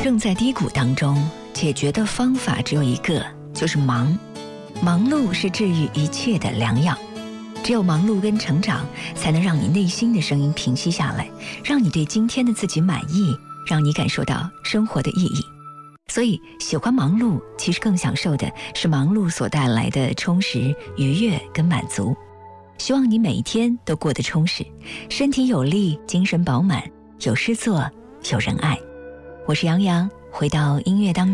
正在低谷当中，解决的方法只有一个，就是忙。忙碌是治愈一切的良药，只有忙碌跟成长，才能让你内心的声音平息下来，让你对今天的自己满意，让你感受到生活的意义。所以喜欢忙碌，其实更享受的是忙碌所带来的充实、愉悦跟满足。希望你每一天都过得充实，身体有力，精神饱满，有事做，有人爱。我是杨洋，回到音乐当中。